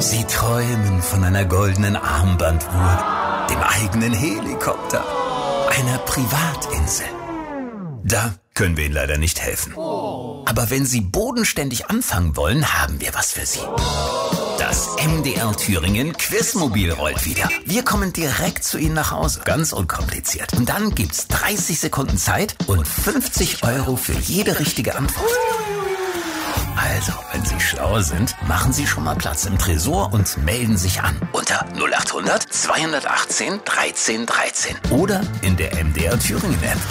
Sie träumen von einer goldenen Armbanduhr, dem eigenen Helikopter, einer Privatinsel. Da können wir Ihnen leider nicht helfen. Aber wenn Sie bodenständig anfangen wollen, haben wir was für Sie. Das MDR Thüringen Quizmobil rollt wieder. Wir kommen direkt zu Ihnen nach Hause. Ganz unkompliziert. Und dann gibt's 30 Sekunden Zeit und 50 € für jede richtige Antwort. Also, wenn Sie schlau sind, machen Sie schon mal Platz im Tresor und melden sich an. Unter 0800 218 13 13. Oder in der MDR Thüringen App.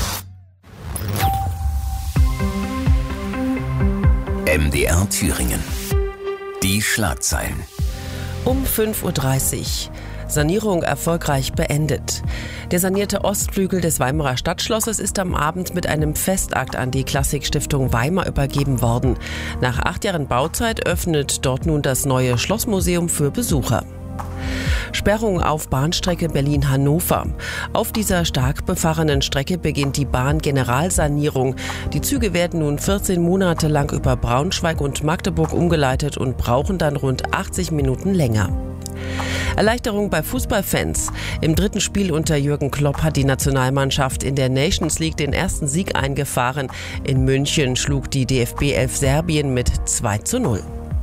MDR Thüringen. Die Schlagzeilen. Um 5:30 Uhr. Sanierung erfolgreich beendet. Der sanierte Ostflügel des Weimarer Stadtschlosses ist am Abend mit einem Festakt an die Klassikstiftung Weimar übergeben worden. Nach 8 Jahren Bauzeit öffnet dort nun das neue Schlossmuseum für Besucher. Sperrung auf Bahnstrecke Berlin-Hannover. Auf dieser stark befahrenen Strecke beginnt die Bahn-Generalsanierung. Die Züge werden nun 14 Monate lang über Braunschweig und Magdeburg umgeleitet und brauchen dann rund 80 Minuten länger. Erleichterung bei Fußballfans. Im 3. Spiel unter Jürgen Klopp hat die Nationalmannschaft in der Nations League den ersten Sieg eingefahren. In München schlug die DFB 11 Serbien mit 2:0.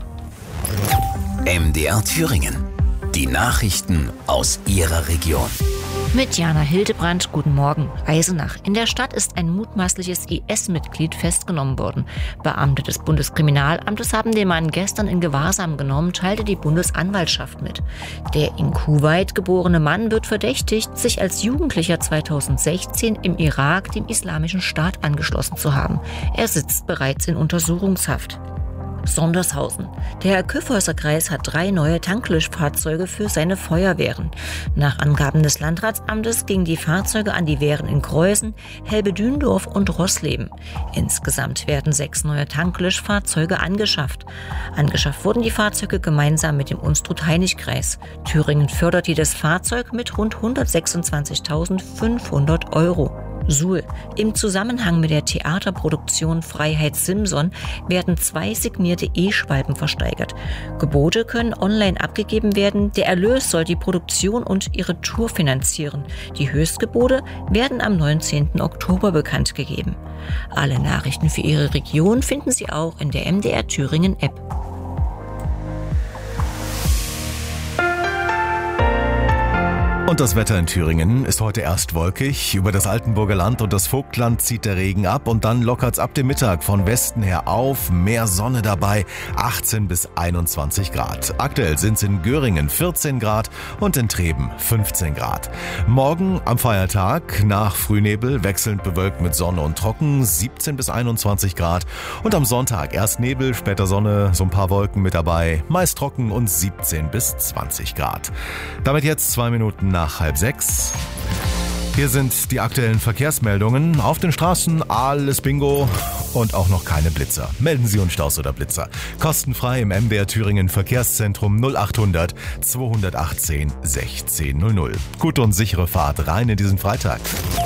MDR Thüringen. Die Nachrichten aus Ihrer Region. Mit Jana Hildebrand, guten Morgen. Eisenach. In der Stadt ist ein mutmaßliches IS-Mitglied festgenommen worden. Beamte des Bundeskriminalamtes haben den Mann gestern in Gewahrsam genommen, teilte die Bundesanwaltschaft mit. Der in Kuwait geborene Mann wird verdächtigt, sich als Jugendlicher 2016 im Irak dem Islamischen Staat angeschlossen zu haben. Er sitzt bereits in Untersuchungshaft. Sondershausen. Der Kyffhäuser Kreis hat 3 neue Tanklöschfahrzeuge für seine Feuerwehren. Nach Angaben des Landratsamtes gingen die Fahrzeuge an die Wehren in Kreuzen, Helbe-Dündorf und Rossleben. Insgesamt werden 6 neue Tanklöschfahrzeuge angeschafft. Angeschafft wurden die Fahrzeuge gemeinsam mit dem Unstrut-Heinig-Kreis. Thüringen fördert jedes Fahrzeug mit rund 126.500 €. Suhl. Im Zusammenhang mit der Theaterproduktion Freiheit Simson werden 2 signierte E-Schwalben versteigert. Gebote können online abgegeben werden. Der Erlös soll die Produktion und ihre Tour finanzieren. Die Höchstgebote werden am 19. Oktober bekannt gegeben. Alle Nachrichten für Ihre Region finden Sie auch in der MDR Thüringen App. Und das Wetter in Thüringen ist heute erst wolkig. Über das Altenburger Land und das Vogtland zieht der Regen ab und dann lockert's ab dem Mittag von Westen her auf. Mehr Sonne dabei, 18 bis 21 Grad. Aktuell sind's in Göringen 14 Grad und in Treben 15 Grad. Morgen am Feiertag nach Frühnebel wechselnd bewölkt mit Sonne und trocken 17 bis 21 Grad. Und am Sonntag erst Nebel, später Sonne, so ein paar Wolken mit dabei, meist trocken und 17 bis 20 Grad. Damit jetzt 2 Minuten nach 5:30. Hier sind die aktuellen Verkehrsmeldungen. Auf den Straßen alles Bingo und auch noch keine Blitzer. Melden Sie uns Staus oder Blitzer. Kostenfrei im MDR Thüringen Verkehrszentrum 0800 218 1600. Gute und sichere Fahrt rein in diesen Freitag.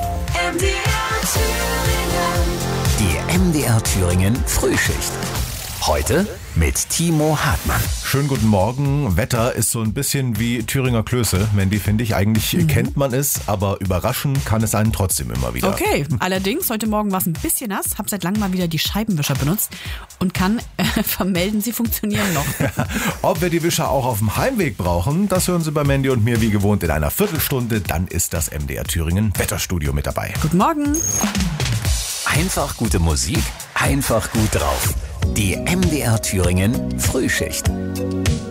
Die MDR Thüringen Frühschicht. Heute mit Timo Hartmann. Schönen guten Morgen. Wetter ist so ein bisschen wie Thüringer Klöße. Mandy, finde ich, eigentlich kennt man es, aber überraschen kann es einen trotzdem immer wieder. Okay, allerdings, heute Morgen war es ein bisschen nass, habe seit langem mal wieder die Scheibenwischer benutzt und kann vermelden, sie funktionieren noch. Ob wir die Wischer auch auf dem Heimweg brauchen, das hören Sie bei Mandy und mir wie gewohnt in einer Viertelstunde. Dann ist das MDR Thüringen Wetterstudio mit dabei. Guten Morgen. Einfach gute Musik, einfach gut drauf. Die MDR Thüringen Frühschicht.